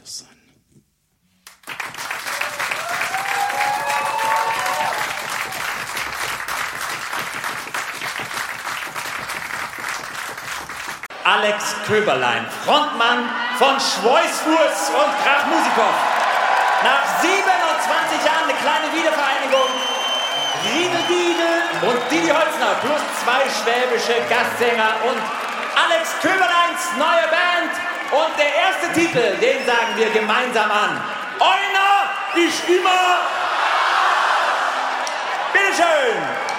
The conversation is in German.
Schluss sein. Alex Köberlein, Frontmann von Schweißfuß und Krach Musikov. Nach 27 Jahren eine kleine Wiedervereinigung. Riedel Diedel und Didi Holzner plus 2 schwäbische Gastsänger und Alex Köberleins neue Band. Und der erste Titel, den sagen wir gemeinsam an. Einer ist immer. Bitteschön.